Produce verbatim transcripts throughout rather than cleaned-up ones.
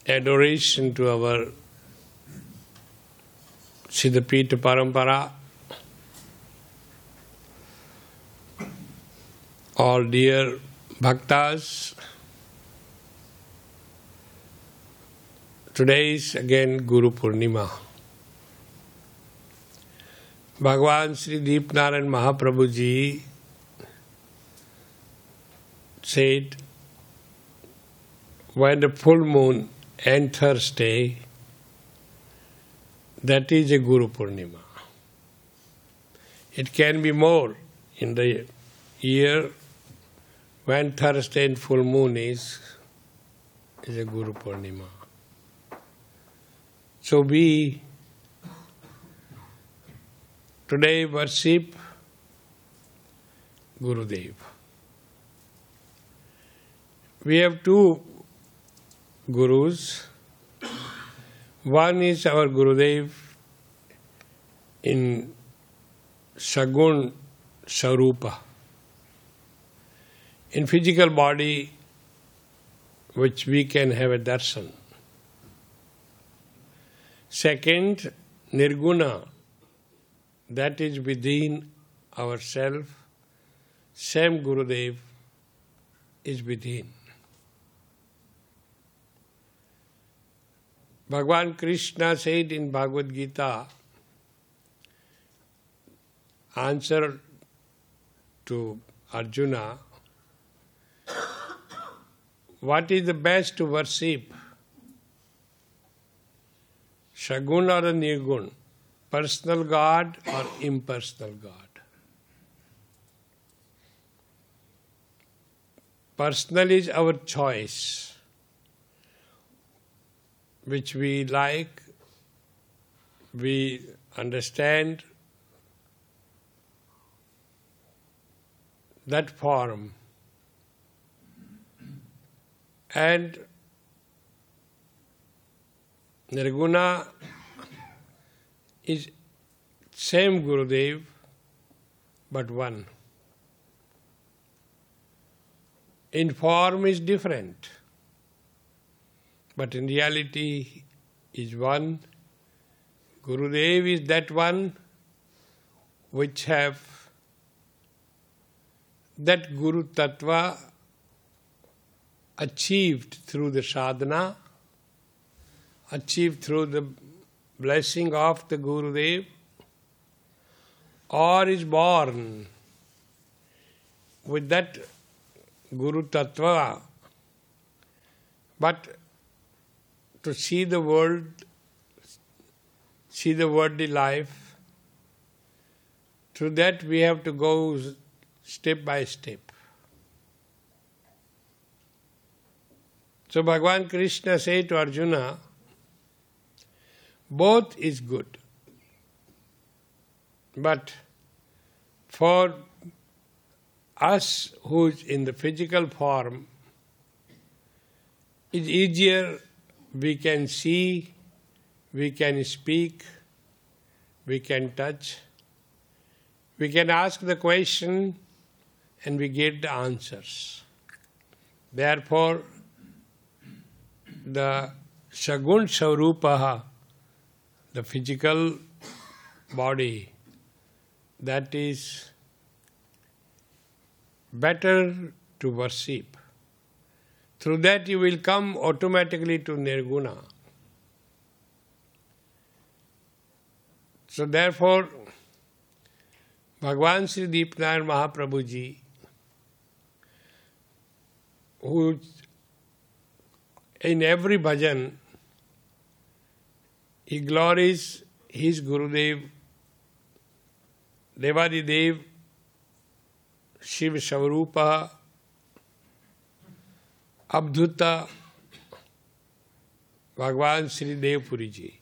adoration to our Siddhapita Parampara, all dear bhaktas. Today is again Guru Purnima. Bhagavan Sri Deepnarayan Mahaprabhu Ji said, when the full moon enters day, that is a Guru Purnima. It can be more in the year when Thursday and full moon is, is a Guru Purnima. So we today worship Gurudev. We have two Gurus. One is our Gurudev in Sagun Sarupa, in physical body which we can have a darshan. Second, Nirguna, that is within ourselves. Same Gurudev is within. Bhagavan Krishna said in Bhagavad Gita, answer to Arjuna, what is the best to worship? Shagun or a Nirgun? Personal God or impersonal God? Personal is our choice, which we like, we understand that form. And Nirguna is same Gurudev, but one. In form is different, but in reality is one. Gurudev is that one which have that Guru Tattva achieved through the sadhana, achieved through the blessing of the Gurudev, or is born with that Guru Tattva, but to see the world, see the worldly life, through that we have to go step by step. So Bhagavan Krishna said to Arjuna, both is good. But for us who is in the physical form, it's easier, we can see, we can speak, we can touch, we can ask the question and we get the answers. Therefore, the Sagun Sarupaha, the physical body, that is better to worship. Through that you will come automatically to Nirguna. So therefore, Bhagavan Sri Deepnarayan Mahaprabhu Ji, who in every bhajan, he glories his Gurudev, Devadidev, Shiva Savarupa, Abdhuta, Bhagavan Sri Devpuri Ji.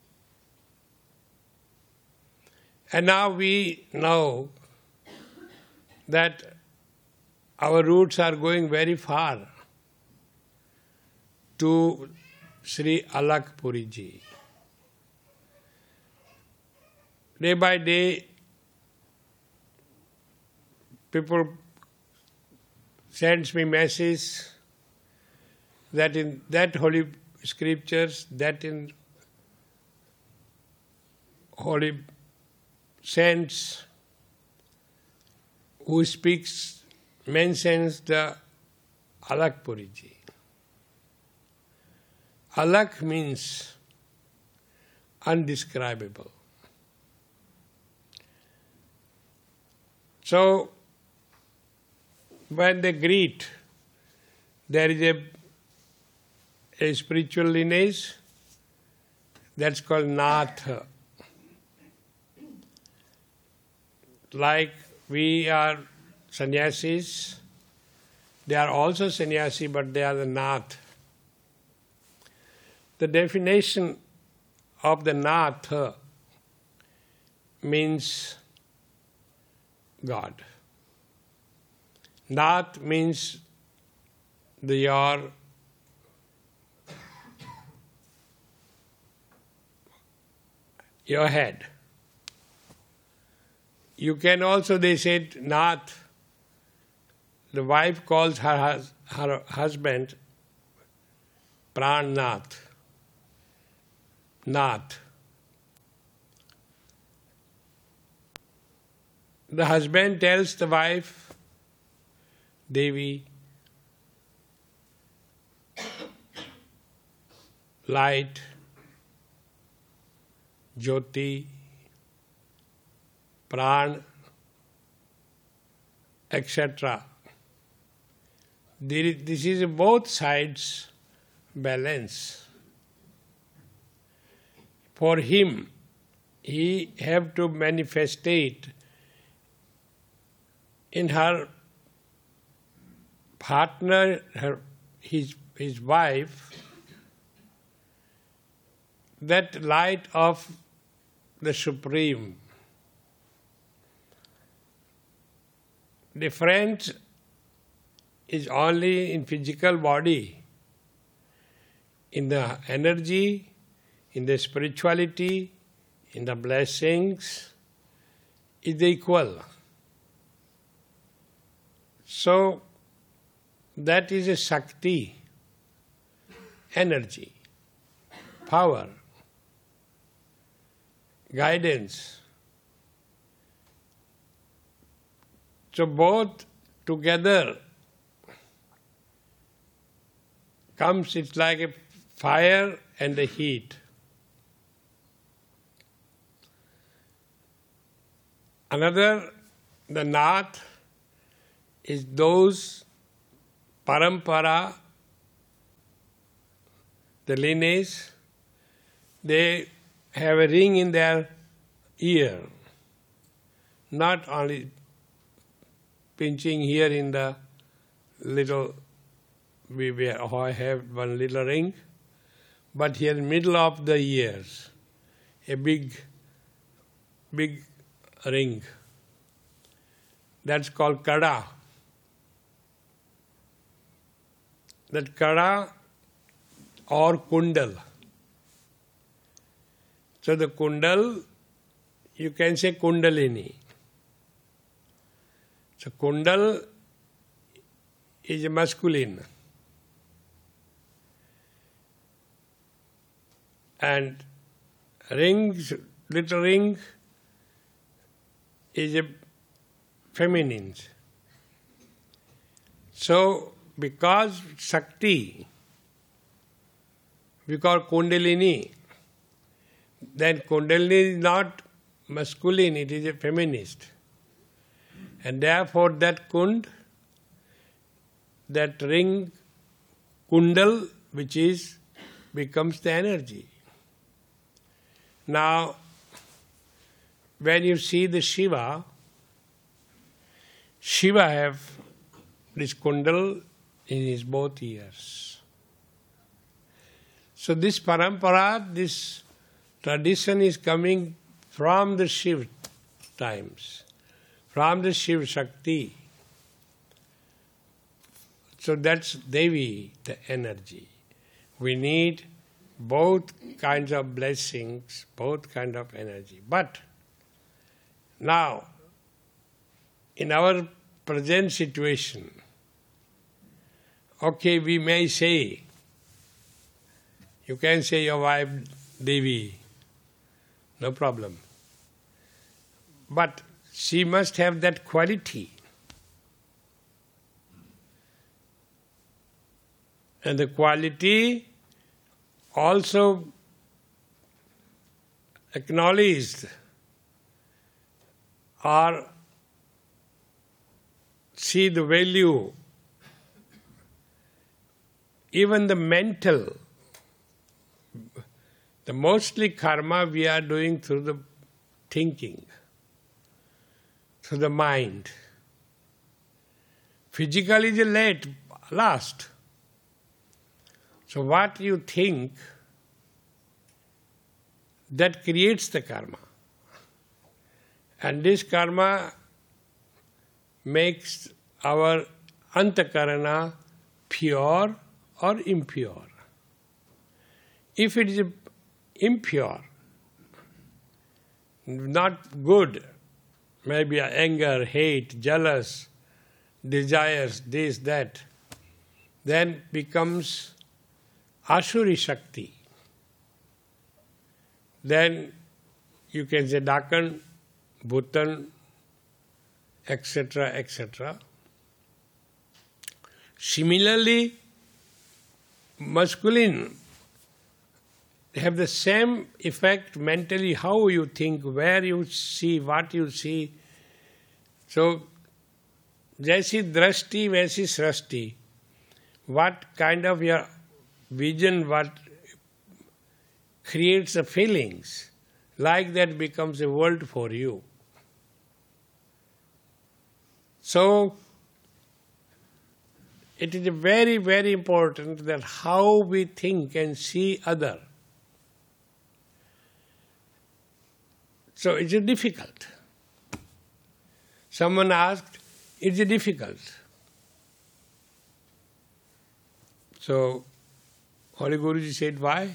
And now we know that our roots are going very far to Sri Alakh Puri Ji. Day by day, people sends me message that in that holy scriptures, that in holy saints who speaks, mentions the Alak Puriji. Alak means undescribable. So, when they greet, there is a, a spiritual lineage that's called Nath. Like we are sannyasis, they are also sannyasi, but they are the Nath. The definition of the Nath means God. Nath means the your your head. You can also, they said, Nath, the wife calls her, hus- her husband Pran Nath. Nath. The husband tells the wife, Devi, light, Jyoti, Pran, et cetera. This is both sides balance. For him, he have to manifestate in her partner, her, his, his wife, that light of the Supreme. Difference is only in physical body. In the energy, in the spirituality, in the blessings, is equal. So, that is a Shakti, energy, power, guidance. So both together comes, it's like a fire and a heat. Another, the Nath, is those parampara, the lineage, they have a ring in their ear, not only pinching here in the little, we, we have one little ring, but here in middle of the ears, a big, big ring. That's called kada. That kada or kundal. So the kundal, you can say kundalini. So kundal is masculine. And rings, little ring, is a feminine. So, because Shakti, we call Kundalini, then Kundalini is not masculine, it is a feminist. And therefore that Kund, that ring, Kundal, which is, becomes the energy. Now, when you see the Shiva, Shiva have this kundal in his both ears. So this parampara, this tradition is coming from the Shiva times, from the Shiva Shakti. So that's Devi, the energy. We need both kinds of blessings, both kinds of energy. But now, in our present situation, okay, we may say You can say your wife Devi, no problem. But she must have that quality. And the quality also acknowledged or see the value, even the mental, the mostly karma we are doing through the thinking, through the mind. Physical is late, last. So what you think, that creates the karma. And this karma makes our antakarana pure or impure. If it is impure, not good, maybe anger, hate, jealous, desires, this, that, then becomes Asuri Shakti. Then you can say Dakan, Bhutan, et cetera, et cetera. Similarly, masculine have the same effect mentally, how you think, where you see, what you see. So, jaisi drashti, vaisi srashti. What kind of your vision, what creates the feelings, like that becomes a world for you. So, it is very, very important that how we think and see other. So it's difficult. Someone asked, it's difficult. So Holy Guruji said, why?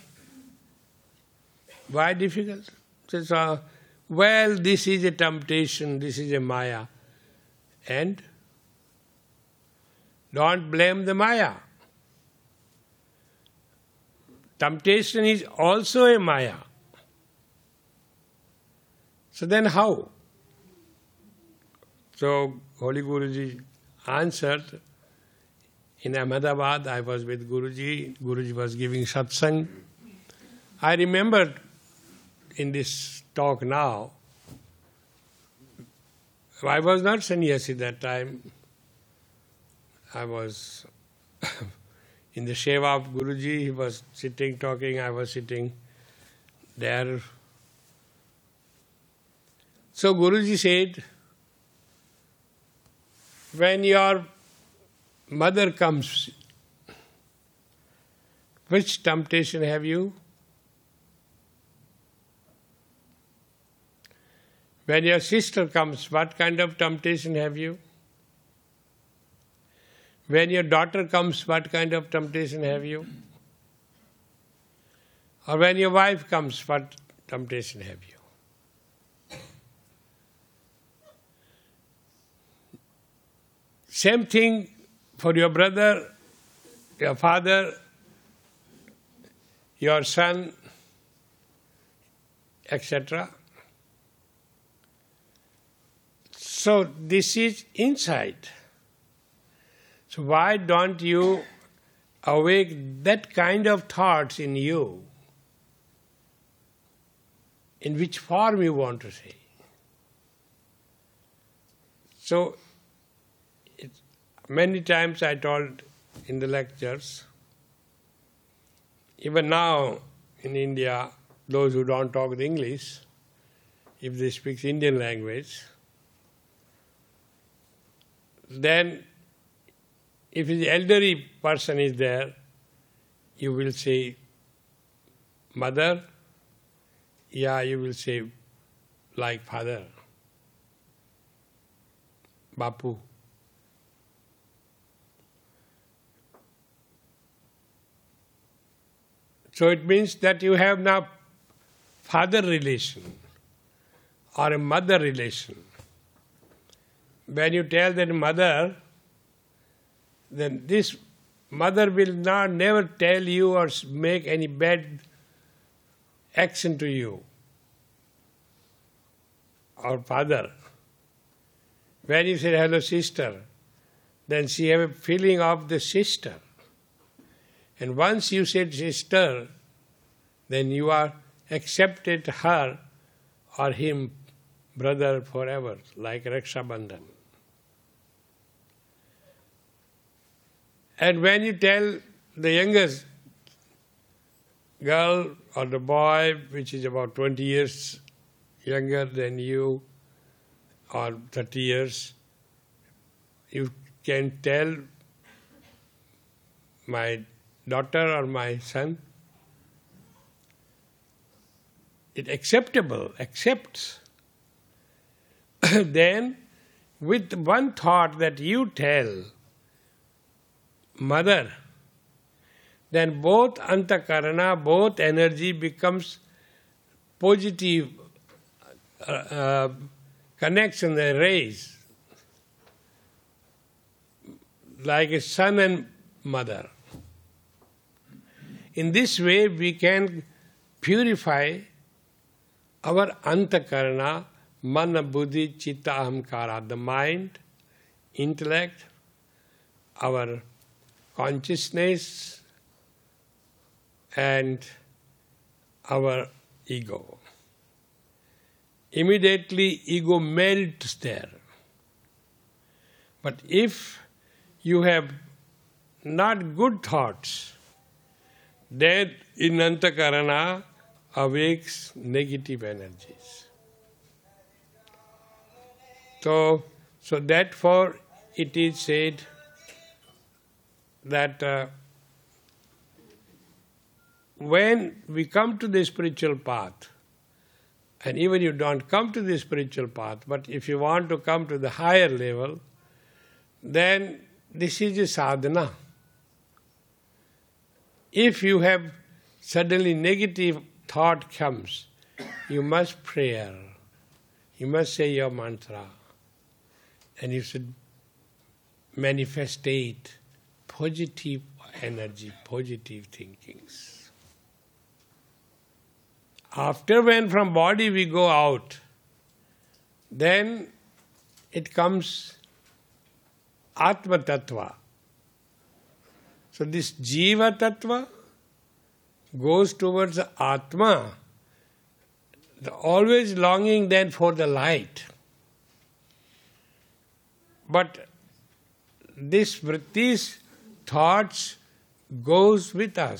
Why difficult? Says, uh, well, this is a temptation, this is a maya. And don't blame the maya. Temptation is also a maya. So then how? So Holy Guruji answered, in Ahmedabad, I was with Guruji, Guruji was giving satsang. I remembered in this talk now, I was not sannyasi that time. I was in the seva of Guruji, he was sitting talking, I was sitting there. So Guruji said, when your mother comes, which temptation have you? When your sister comes, what kind of temptation have you? When your daughter comes, what kind of temptation have you? Or when your wife comes, what temptation have you? Same thing for your brother, your father, your son, et cetera. So this is inside. So why don't you awake that kind of thoughts in you? In which form you want to say? So it, many times I told in the lectures, even now in India, those who don't talk the English, if they speak Indian language, then if the elderly person is there, you will say, mother, yeah, you will say, like father, Bapu. So it means that you have now father relation or a mother relation. When you tell that mother, then this Mother will not never tell you or make any bad action to you. Or father. When you say hello sister, then she have a feeling of the sister. And once you said sister, then you are accepted her or him brother forever, like Raksha Bandhan. And when you tell the youngest girl or the boy, which is about twenty years younger than you, or thirty years, you can tell my daughter or my son, it acceptable, accepts. Then with one thought that you tell mother, then both antakarana, both energy becomes positive uh, uh, connection, the rays, like a son and mother. In this way we can purify our antakarana, mana, buddhi, chitta, ahamkara, the mind, intellect, our consciousness and our ego. Immediately ego melts there. But if you have not good thoughts, then in antakarana awakes negative energies. So, so therefore it is said that uh, when we come to the spiritual path, and even you don't come to the spiritual path, but if you want to come to the higher level, then this is a sadhana. If you have suddenly negative thought comes, you must pray, you must say your mantra, and you should manifestate positive energy, positive thinkings. After when from body we go out, then it comes Atma Tattva. So this Jiva Tattva goes towards the Atma, the always longing then for the light. But this vrittis, thoughts, goes with us.